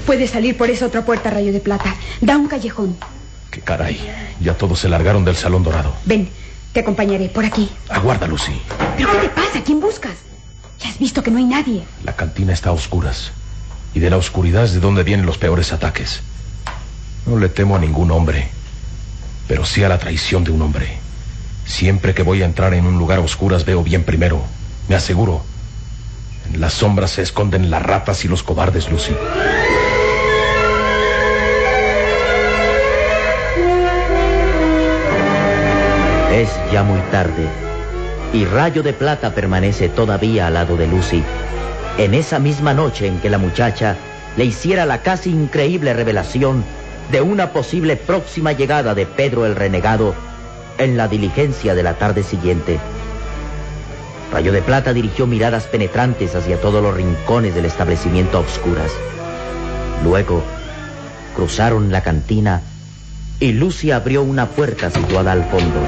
Puedes salir por esa otra puerta, Rayo de Plata. Da un callejón. ¡Qué caray! Ya todos se largaron del Salón Dorado. Ven, te acompañaré por aquí. Aguarda, Lucy. ¿Pero qué te pasa? ¿Quién buscas? Ya has visto que no hay nadie. La cantina está a oscuras. Y de la oscuridad es de donde vienen los peores ataques. No le temo a ningún hombre, pero sí a la traición de un hombre. Siempre que voy a entrar en un lugar a oscuras veo bien primero. Me aseguro. En las sombras se esconden las ratas y los cobardes, Lucy. Es ya muy tarde, y Rayo de Plata permanece todavía al lado de Lucy, en esa misma noche en que la muchacha le hiciera la casi increíble revelación de una posible próxima llegada de Pedro el Renegado en la diligencia de la tarde siguiente. Rayo de Plata dirigió miradas penetrantes hacia todos los rincones del establecimiento a oscuras. Luego cruzaron la cantina y Lucy abrió una puerta situada al fondo.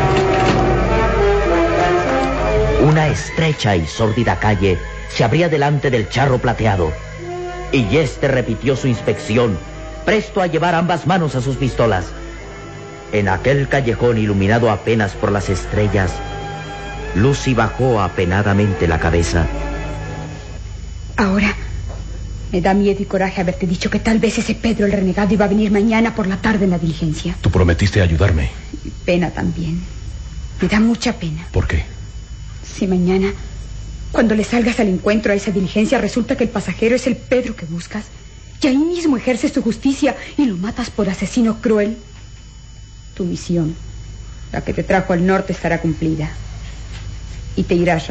Una estrecha y sórdida calle se abría delante del charro plateado, y éste repitió su inspección, presto a llevar ambas manos a sus pistolas. En aquel callejón iluminado apenas por las estrellas, Lucy bajó apenadamente la cabeza. Ahora me da miedo y coraje haberte dicho que tal vez ese Pedro el Renegado iba a venir mañana por la tarde en la diligencia. Tú prometiste ayudarme. Y pena también. Me da mucha pena. ¿Por qué? Si mañana, cuando le salgas al encuentro a esa diligencia, resulta que el pasajero es el Pedro que buscas, y ahí mismo ejerces tu justicia y lo matas por asesino cruel, tu misión, la que te trajo al norte, estará cumplida. Y te irás,